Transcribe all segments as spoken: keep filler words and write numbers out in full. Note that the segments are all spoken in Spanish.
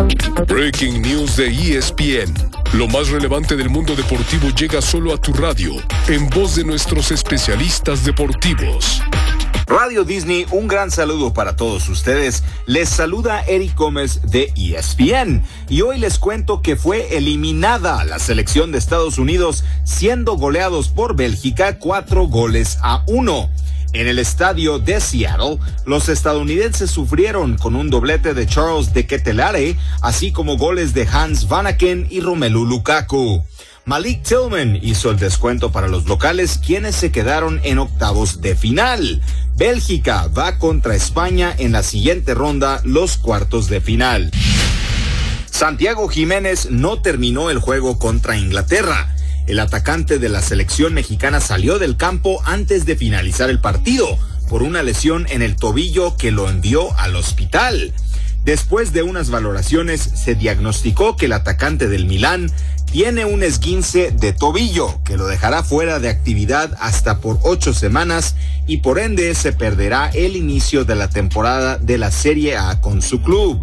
Breaking News de E S P N. Lo más relevante del mundo deportivo llega solo a tu radio, en voz de nuestros especialistas deportivos. Radio Disney, un gran saludo para todos ustedes. Les saluda Eric Gómez de E S P N y hoy les cuento que fue eliminada la selección de Estados Unidos, siendo goleados por Bélgica cuatro goles a uno. En el estadio de Seattle, los estadounidenses sufrieron con un doblete de Charles de Ketelaere, así como goles de Hans Vanaken y Romelu Lukaku. Malik Tillman hizo el descuento para los locales, quienes se quedaron en octavos de final. Bélgica va contra España en la siguiente ronda, los cuartos de final. Santiago Jiménez no terminó el juego contra Inglaterra. El atacante de la selección mexicana salió del campo antes de finalizar el partido por una lesión en el tobillo que lo envió al hospital. Después de unas valoraciones, se diagnosticó que el atacante del Milán tiene un esguince de tobillo que lo dejará fuera de actividad hasta por ocho semanas y por ende se perderá el inicio de la temporada de la Serie A con su club.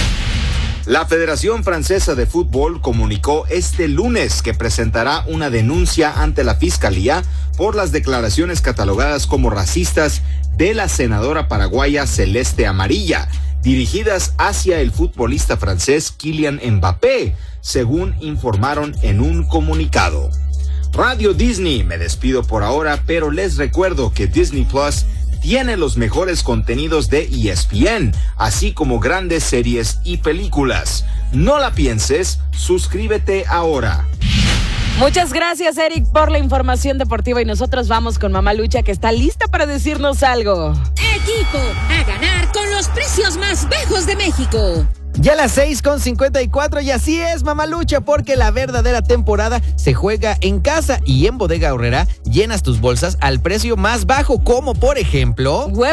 La Federación Francesa de Fútbol comunicó este lunes que presentará una denuncia ante la Fiscalía por las declaraciones catalogadas como racistas de la senadora paraguaya Celeste Amarilla, dirigidas hacia el futbolista francés Kylian Mbappé, según informaron en un comunicado. Radio Disney, me despido por ahora, pero les recuerdo que Disney Plus tiene los mejores contenidos de E S P N, así como grandes series y películas. No la pienses, suscríbete ahora. Muchas gracias, Eric, por la información deportiva y nosotros vamos con Mamá Lucha, que está lista para decirnos algo. Equipo, a ganar con los precios más bajos de México. Ya las seis con cincuenta y cuatro y así es, Mamalucha, porque la verdadera temporada se juega en casa y en Bodega Aurrera llenas tus bolsas al precio más bajo, como por ejemplo...